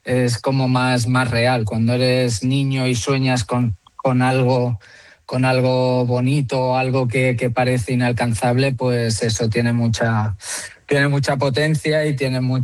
es como más real. Cuando eres niño y sueñas con algo bonito, algo que parece inalcanzable, pues eso tiene mucha potencia y tiene mucha